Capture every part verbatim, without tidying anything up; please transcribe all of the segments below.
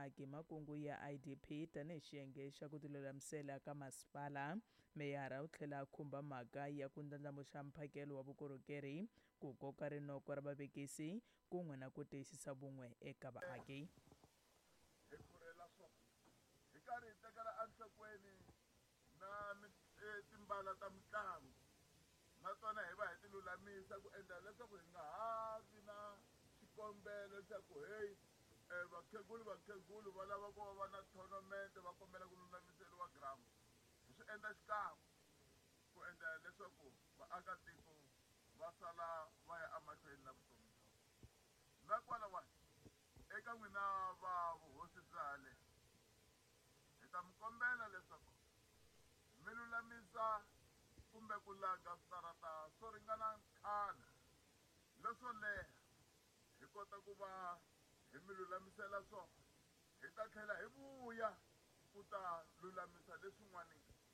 vaaki makungu ya I D P tanihi xiyenge xa ku tilulamisela ka masipala. Meyara u tlhela a khumba mhaka ya ku ndlandlamuxa mphakelo wa vukorhokeri ku koka rinoko ra vavekisi kun'we na ku tiyisisa vun'we eka vaaki. Hi pfurhela swona hi karhi hi tekela enhlokweni na timbala ta mitlangu na tona hi va hi tilulamisa ku endla leswaku hi nga ha vi na xikombelo xa ku heyi vakhegulu vakhegulu va lava ku va va na tournament va kombela ku lulamiseriwa ground. Hi swi endla xikan'we ku endla leswaku vaakatiko va sala va ya emahlweni na vutomi bya vona. Na kwalawani eka n'wina va vuhosi bya le hi ta mi kombela leswaku mi lulamisa kumbe ku laga switarata swo ringana ntlhanu leswo leha hi kota ku va hi mi lulamisela swona. Hi ta tlhela hi vuya ku ta lulamisa leswin'wana.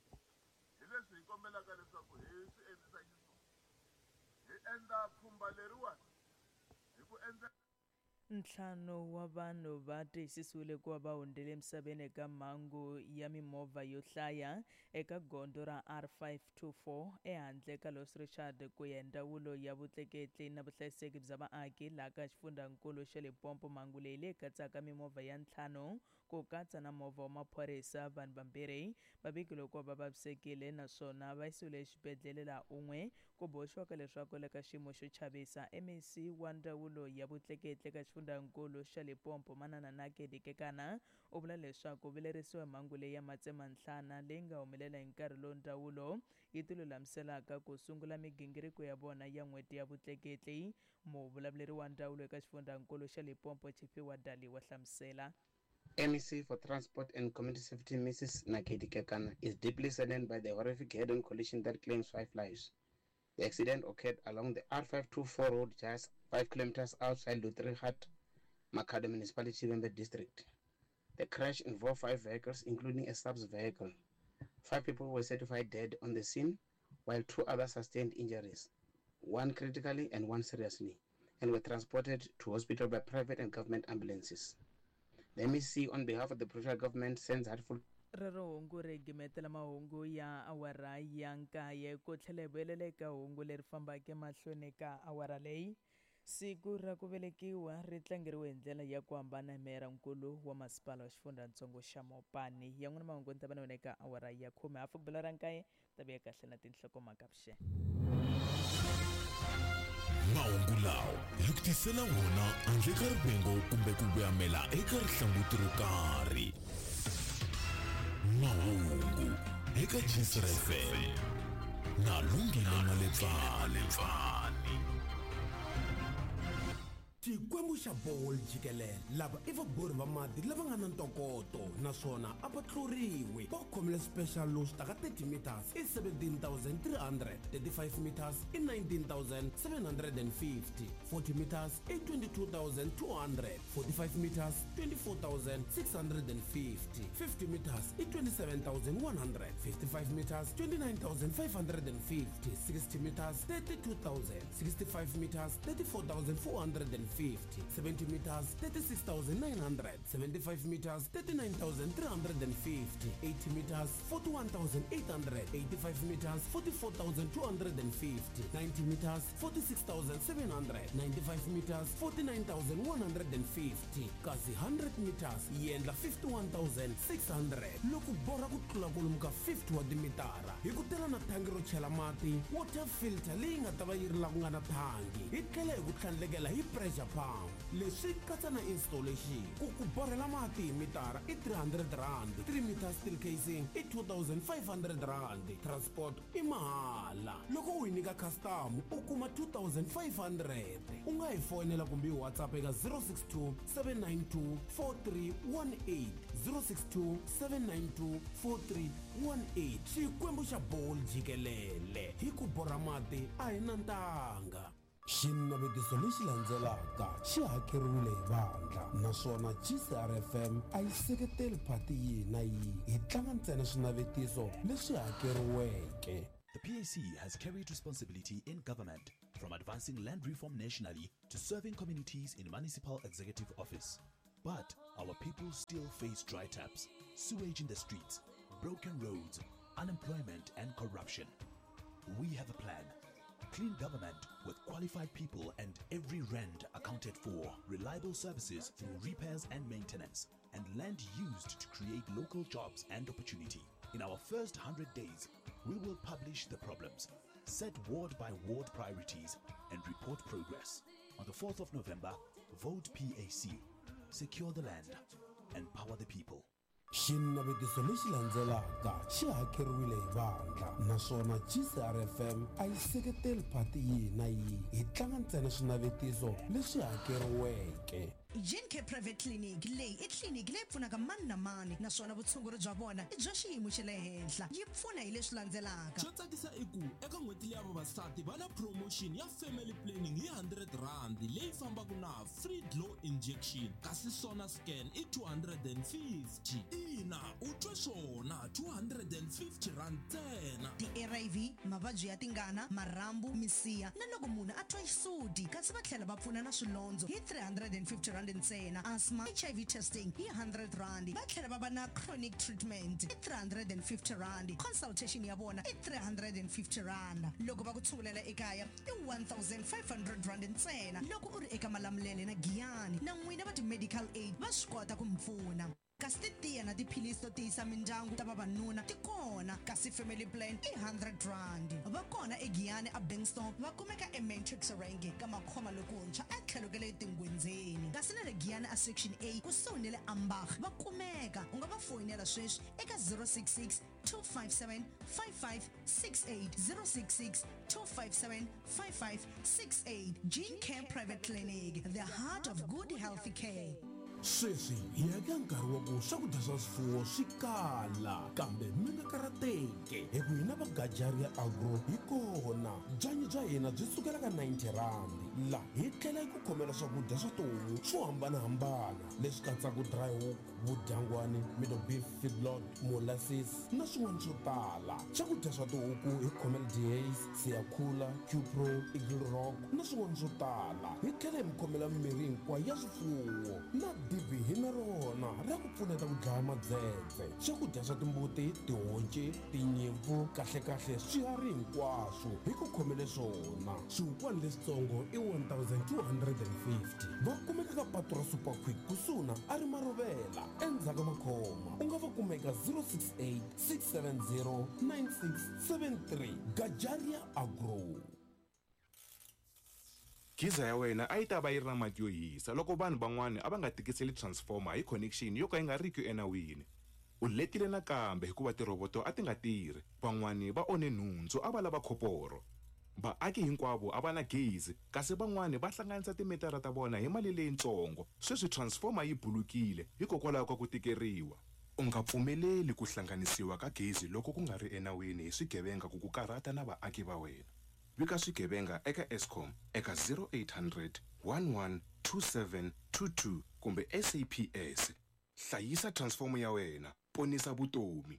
Hi leswi hi kombelaka leswaku hi swi endlisa xiswona hi endla pfhumba leriwani hi ku endla Ntlhanu wa vanhu va tiyisisiwile ku va va hundzile emisaveni eka mhangu ya mimovha yo hlaya eka gondo ra R five two four ehandle ka Los Richard ku ya ndzawulo ya vutleketli na vuhlayiseki bya vaaki laha ka xifundzankulu xa Limpopo. Mhangu leyi leyi katsaka mimovha ya ntlhanu ku katsa na movha wa maphorisa. Vanhu vambirhi va vikiwile ku va vavisekile naswona va yisiwile exibedhlele laha un'we ku boxiwaka leswaku le ka xiyimo xo chavisa. M E C wa ndzawulo ya vutleketli ka xifundzankulu xa Limpopo manana Nakedi Kekana u vula leswaku vilerisiwa mhangu leyi ya matsemanhlana leyi nga humelela hi nkarhi lowu ndzawulo yi tilulamiselaka ku sungula migingiriko ya vona ya n'hweti ya vutleketli. Muvulavuleri wa ndzawulo eka xifundzankulu xa Limpopo Chifiwa Dali wa hlamusela. M E C for Transport and Community Safety Missus Nakedi Kekana is deeply saddened by the horrific head-on collision that claims five lives. The accident occurred along the R five two four road just five kilometers outside Lutrihat, Makhado Municipality, Vhembe District. The crash involved five vehicles, including a subs vehicle. Five people were certified dead on the scene, while two others sustained injuries, one critically and one seriously, and were transported to hospital by private and government ambulances. The M E C, on behalf of the provincial government, sends heartfelt rero hungu ri gimetela mahungu ya awara ya nkaye ku tlhela hi vuyelela eka hungu leri fambaka emahlweni ka awara leyi. Siku ra ku velekiwa ri tlangeriwe hi ndlela ya ku hambana hi meyarankulu wa masipala wa xifundzatsongo xa Mopani. yan'wana mahungu ni ta va na wena eka awara ya khume hafu ku bela ra nkaye ta vuya kahle na tinhlokomhaka vuxeni. Mahungu lawa hi ku tisela wona handle ka rivengo kumbe ku vuyamela eka rihlanguti ro karhi. Mahungu eka Jisra F M na Lungile Maletsani. Xikwembu xa bolo jikelele lava i vabori va mati lava nga na ntokoto naswona a va tluriwi va khomile special low ta ka thirty meters i seventeen thousand three hundred, thirty-five meters i nineteen thousand seven hundred fifty, forty meters i twenty-two thousand two hundred, forty-five meters twenty-four thousand six hundred fifty, fifty meters i twenty-seven thousand one hundred, fifty-five meters twenty-nine thousand five hundred fifty, sixty meters thirty-two thousand, sixty-five meters thirty-four thousand four hundred fifty, seventy meters thirty-six thousand nine hundred, seventy-five meters thirty-nine thousand three hundred fifty, eighty meters forty-one thousand eight hundred, eighty-five meters forty-four thousand two hundred fifty, ninety meters forty-six thousand seven hundred, ninety-five meters forty-nine thousand one hundred fifty, kasi one hundred meters yendla fifty-one thousand six hundred. Loko bora ku tlula kolomu ka fifty wa timitara hi ku tela na thangi ro chela mati water filter leyi nga ta va yi ri la ku nga na thangi hi tlhela hi ku tlhandlekela hi pressure pump leswi katsa na installation. Ku ku borhela mati hi mitara i three hundred rand, three meters steel casing i two thousand five hundred rand, transport i mahala. Loko u nyika custom u kuma two thousand five hundred. U nga hi fonela kumbe WhatsApp eka zero six two seven nine two four three one eight, zero six two seven nine two four three one eight. Xikwembu xa bolo jikelele hi ku borha mati a hi na ntanga. Xinavetiso lexi landzelaka xi hakeriwile hi vandla naswona G C R F M a yi seketeli phati yihi na yihi, hi tlanga ntsena swinavetiso leswi hakeriweke. The P A C has carried responsibility in government, from advancing land reform nationally to serving communities in municipal executive office. But our people still face dry taps, sewage in the streets, broken roads, unemployment and corruption. We have a plan. Clean government with qualified people and every rand accounted for, reliable services through repairs and maintenance, and land used to create local jobs and opportunity. In our first one hundred days, we will publish the problems, set ward by ward priorities, and report progress. On the fourth of November, vote P A C. Secure the land, empower the people. xinavetiso lexi landzelaka xi hakeriwile hi vandla naswona G C R F M a yi seketeli phati yihi na yihi hi tlanga ntsena swinavetiso leswi hakeriweke. Jincare Private Clinic leyi i clinic leyi pfunaka mani na mani naswona vutshunguri bya vona i bya xiyimo xa le henhla yi pfuna hi leswi landzelaka. Xo tsakisa i ku eka n'hweti leya vavasati va na promotion ya family planning hi one hundred rand leyi fambaka na free glow injection kasi sona scan i two hundred fifty. Ina u twe swona two hundred fifty rand ntsena. Ti-A R V, mavabyi ya tingana, marhambu, misiya na loko munhu a twa xisudi kasi va tlhela va pfuna na swilondzo hi three hundred fifty rand ntsena. Asthma, H I V testing hi one hundred rand. Va tlhela va va na chronic treatment i three hundred fifty rand. Consultation ya vona i three hundred fifty rand. Loko va ku tshungulela ekaya i one thousand five hundred rand ntsena. Loko u ri eka Malamulele na Giyani na n'wina va ti-medical aid va swi kota ku mi pfuna. Kasi ti tiya na tiphilisi to tiyisa mindyangu ta vavanuna ti kona kasi family plan i one hundred rand. Va kona eGiyani a Bankstone va kumeka eMatrix Range ka makhoma lokuntshwa a tlhelo ka le Tingwenzeni. Kasi na le Giyani a section A kusuhi ni le Ambach va kumeka u nga va foyinela sweswi eka zero six six two five seven five five six eight zero six six two five seven five five six eight. Jincare Private Clinic, the heart of good healthy care. Sweswi hi ya nkarhi wa ku swakudya swa swifuwo swi kala kambe mi nga karateki hi ku hina va Gajaria Agro hi kona. Byanyi bya hina byi sukela ka ninety rand la hi tlhela hi ku khomela swakudya swa tihomu swo hambanahambana leswi katsaka dry hook, vudyangwani, middle beef, feedlot, molasses na swin'wana swo tala. Swakudya swa tihuku hi khomela D A's, Siyakhula, Q-Pro, Eagle Rock na swin'wana swo tala. Hi tlhela hi mi khomela mimirhi hinkwayo ya swifuwo na D B hi na rona ra ku pfuneta ku dlaya madzedzedze. Swakudya swa timbuti, tihonci, tinyimpfu, kahle kahle swiharhi hinkwaswo hi ku khomele swona. Swihukwani leswitsongo i one thousand two hundred fifty. Va kumeka ka patu ra Super Quick kusuhi na Arimarovela endzhaku makhoma. U nga va kumeka zero six eight six seven zero nine six seven three. Gajaria Agro. Giza ya wena a yi ta va yi ri na mati yo hisa loko vanhu van'wana a va nga tikiseli transformer hi connection yo ka yi nga riki enawini. U letile nakambe hikuva tiroboto a ti nga tirhi. Van'wana va one nhundzu a va lava khoporo. Vaaki hinkwavo a va na gezi kasi van'wana va hlanganisa timetara ta vona hi mali leyintsongo. Sweswi transformer yi bulukile hikokwalaho ka ku tikeriwa. U nga pfumeleli ku hlanganisiwa ka gezi loko ku nga ri enawini hi swigevenga ku ku karhata na vaaki va wena. Vika swigevenga eka Eskom eka zero eight hundred one one two seven two two kumbe S A P S. Hlayisa transformer ya wena, ponisa vutomi.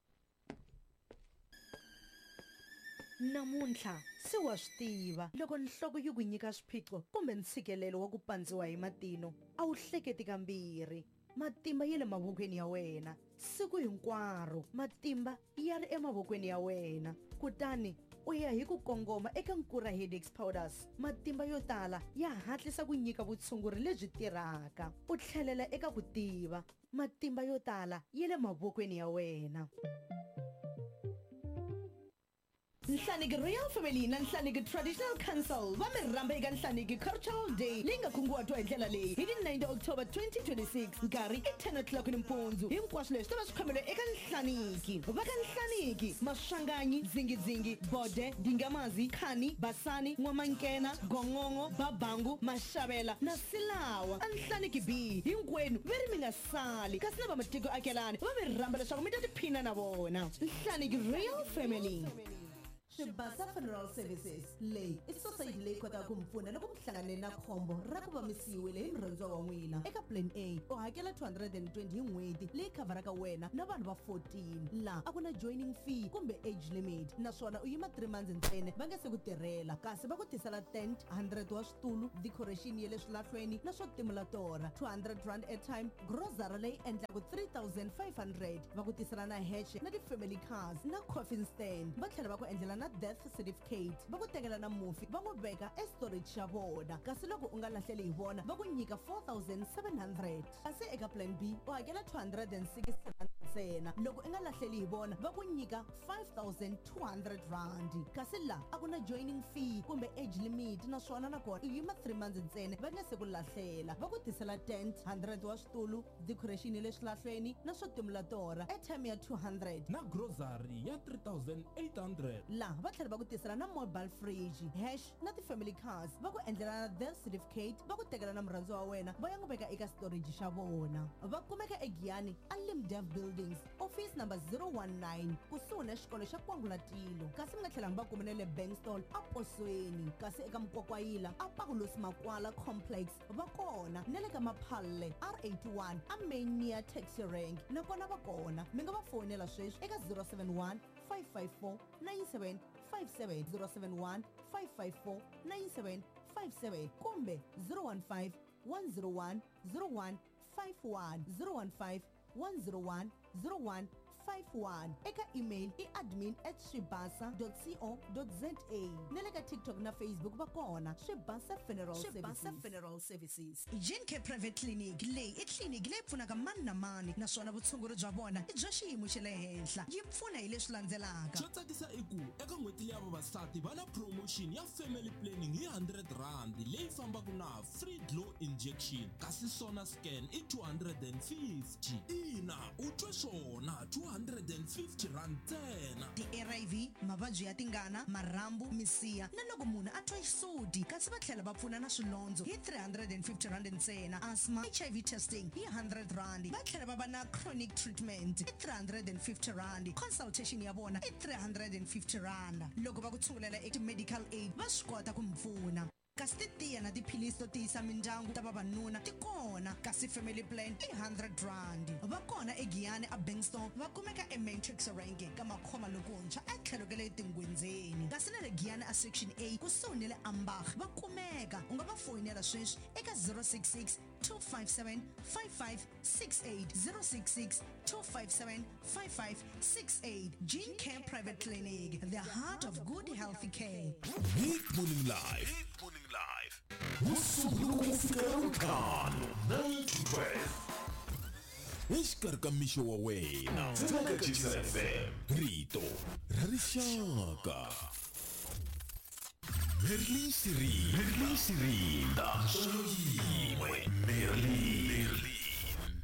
Namuntlha se wa swi tiva loko nhloko yi ku nyika swiphiqo kumbe ntshikelelo wa ku pandziwa hi matino a wu hleketi kambirhi. Matimba ya le mavokweni ya wena siku hinkwaro, matimba ya ri emavokweni ya wena. Kutani u ya hi ku kongoma eka Nkura Headache Powders. Matimba yo tala ya hatlisa ku nyika vutshunguri lebyi tirhaka. U tlhelela eka ku tiva matimba yo tala ya le mavokweni ya wena. Nhlaniki Royal Family na Nhlaniki Traditional Council va mi rhamba eka Nhlaniki Cultural Day leyi nga kunguhatiwa hi ndlela leyi hi ti nine October twenty twenty-six. Nkarhi i ten o'clock nimpundzu. Hinkwaswo leswi ta va swi khomeriwa eka Nhlaniki. Va ka Nhlaniki, Maswanganyi, Dzingidzingi, Bode, Dingamazi, Khani, Basani, N'wamankena, Gongongo, Babangu, Mashavela na Silawa. A Nhlaniki B hinkwenu ve ri mi nga sali kasi na va matiko akelani va mi rhamba leswaku mi ta tiphina na vona. Nhlaniki Royal Family. Shibasa Funeral Services leyi i society leyi kotaka ku mi pfuna loko mi hlangane na khombo ra ku va mi siyiwile hi murhandziwa wa n'wina. Eka plan A u hakela two hundred twenty hi n'hweti leyi khavaraka wena na vanhu va fourteen, laha a ku na joining fee kumbe age limit, naswona u yima three months ntsena va nga se ku tirhela, kasi va ku tisela tent one hundred wa switulu, decoration ya le swilahlweni na swo timula tora, two hundred rand airtime, grocery leyi endlaku three thousand five hundred, va ku tisela na heche na ti-family cars na coffin stand, va tlhela va ku endlela na death certificate, va ku tekela na mufi va n'wi veka estorage xa vona, kasi loko u nga lahleli hi vona va ku nyika four thousand seven hundred. Kasi eka plan B u hakela two hundred sixty rand ntsena, loko u nga lahleli hi vona va ku nyika five thousand two hundred rand, kasi la a ku na joining fee kumbe age limit, naswona nakona u yima three months ntsena va nga se ku lahlela, va ku tisela tent one hundred wa switulu, decoration ya le swilahlweni na swo timula tora, airtime ya two hundred na grocery ya three thousand eight hundred. laha va tlhela va ku tisela na mobile fridge, hash na ti-family cars, va ku endlela na death certificate, va ku tekela na murhandziwa wa wena va ya n'wi veka eka storage xa vona. Va kumeka egiyani alimdev buildings office number zero one nine kusuhi na xikolo xa Kwangulatilo, kasi mi nga tlhela mi va kuma na le Bankstall a Posweni, kasi eka Mkwakwayila a Paulus Makwala complex va kona, na le ka Maphalle R eighty-one a main near taxi rank nakona va kona. Mi nga va fonela sweswi eka zero seven one five five four nine seven five seven, zero seven one five five four nine seven five seven kumbe zero one five one zero one zero one five one, zero one five one zero one zero one five one. Eka email i admin at shibasa dot co dot za. Nele ka TikTok na Facebook va kona Shibasa Funeral Services. Shibasa Funeral Services. Jinke Private Clinic leyi i clinic leyi pfunaka mani na mani, naswona vutshunguri bya vona i bya xiyimo xa le henhla. Yi pfuna hi leswi landzelaka. Xo tsakisa i ku eka n'hweti leya vavasati va na promotion ya family planning hi one hundred rand leyi fambaka na free glow injection, kasi sona scan i two hundred fifty. Ina u twe swona, two hundred fifty rand ntsena. Ti-A R V, mavabyi ya tingana, marhambu, misiya na loko munhu a twa xisudi, kasi va tlhela va pfuna na swilondzo hi three hundred fifty rand ntsena. Asthma, H I V testing hi one hundred rand, va tlhela va va na chronic treatment hi three hundred fifty rand, consultation ya vona hi three hundred fifty rand. Loko va ku tshungulela eka medical aid va swi kota ku mi pfuna, kasi ti tiya na tiphilisi to tiyisa mindyangu ta vavanuna ti kona, kasi family plan i one hundred rand. Va kona egiyani a Bankstone, va kumeka eMatrix ranking ka makhoma lokuntshwa a tlhelo ka le tingwenzeni, kasi na le giyani a section A kusuhi ni le Ambach va kumeka. U nga va foyinela sweswi eka zero six six two five seven five five six eight, zero six six two five seven five five six eight. Gene Care Private Clinic, the heart of good healthy care. Mid Morning Live. Mid Morning Live. Usuku kufika mkano nine to twelve. Exikarhi ka mixo wa wena tsaka Chisa F M, rito ra rixaka. Merlin Siri, Merlin Siri, ta solo yin'we, Merlin.